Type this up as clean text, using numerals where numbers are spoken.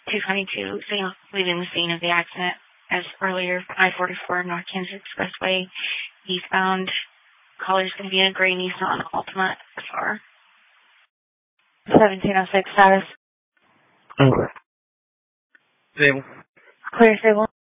222, leaving the scene of the accident as earlier, I-44 North Kansas Expressway, eastbound. Caller's going to be in a gray Nissan Altima XR. 1706 status. Over. Stable. Clear, stable.